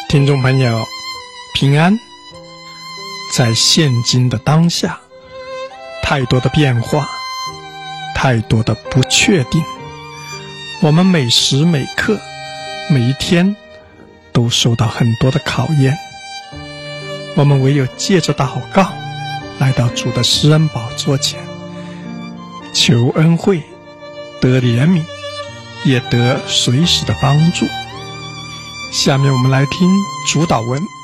听众朋友，平安。在现今的当下，太多的变化，太多的不确定，我们每时每刻每一天都受到很多的考验。我们唯有借着祷告来到主的施恩宝座前，求恩惠，得怜悯，也得随时的帮助。下面我们来听主祷文。